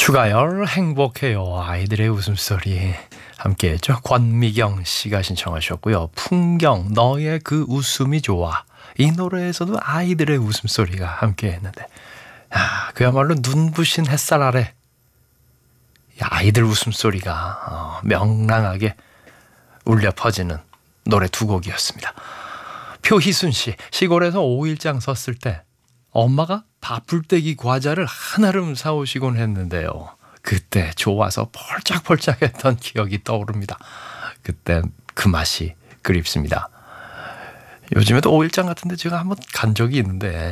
추가열 행복해요. 아이들의 웃음소리 함께했죠. 권미경 씨가 신청하셨고요. 풍경 너의 그 웃음이 좋아. 이 노래에서도 아이들의 웃음소리가 함께했는데 그야말로 눈부신 햇살 아래 아이들 웃음소리가 명랑하게 울려 퍼지는 노래 두 곡이었습니다. 표희순 씨, 시골에서 5일장 섰을 때 엄마가 밥풀떼기 과자를 한아름 사오시곤 했는데요. 그때 좋아서 펄짝펄짝했던 기억이 떠오릅니다. 그때 그 맛이 그립습니다. 요즘에도 5일장 같은데 제가 한번 간 적이 있는데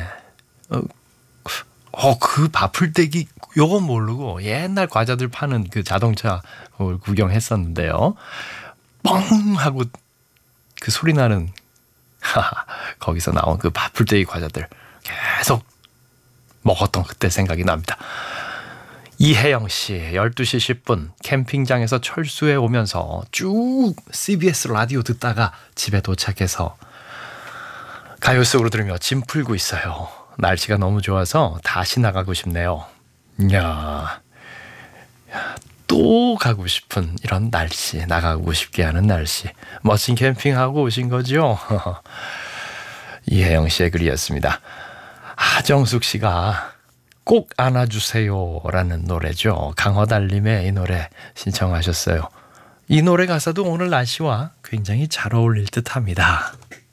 그 밥풀떼기 요건 모르고 옛날 과자들 파는 그 자동차 구경했었는데요. 뻥 하고 그 소리 나는 거기서 나온 그 밥풀떼기 과자들 계속 먹었던 그때 생각이 납니다. 이혜영 씨, 12시 10분 캠핑장에서 철수해 오면서 쭉 CBS 라디오 듣다가 집에 도착해서 가요 속으로 들으며 짐 풀고 있어요. 날씨가 너무 좋아서 다시 나가고 싶네요. 이야, 또 가고 싶은 이런 날씨, 나가고 싶게 하는 날씨. 멋진 캠핑하고 오신 거죠? 이혜영 씨의 글이었습니다. 하정숙 씨가 꼭 안아주세요 라는 노래죠. 강허달님의 이 노래 신청하셨어요. 이 노래 가사도 오늘 날씨와 굉장히 잘 어울릴 듯 합니다.